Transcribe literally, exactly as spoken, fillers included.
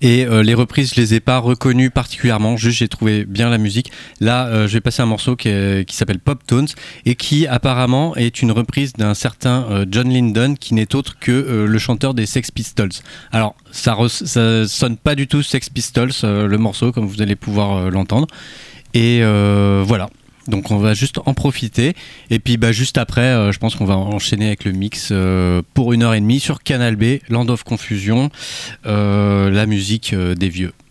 Et euh, les reprises, je les ai pas reconnues particulièrement, juste j'ai trouvé bien la musique. Là, euh, je vais passer un morceau qui, est, qui s'appelle Pop Tones et qui apparemment est une reprise d'un certain euh, John Lydon qui n'est autre que euh, le chanteur des Sex Pistols. Alors, ça, re- ça sonne pas du tout Sex Pistols, euh, le morceau, comme vous allez pouvoir euh, l'entendre. Et euh, voilà. Donc on va juste en profiter et puis bah, juste après euh, je pense qu'on va enchaîner avec le mix euh, pour une heure et demie sur Canal B, Land of Confusion, euh, la musique euh, des vieux.